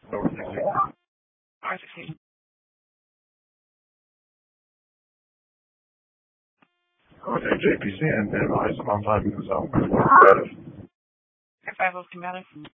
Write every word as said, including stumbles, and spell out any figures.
Over sixteen. R sixteen. Okay, J P C and then I some time because I'm better. Five of combative.